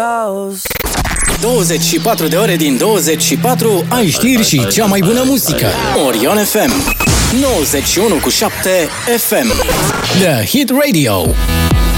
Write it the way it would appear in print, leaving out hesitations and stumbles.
24 de ore din 24 ai știri și cea mai bună muzică. Orion FM 91.7 FM The Hit Radio.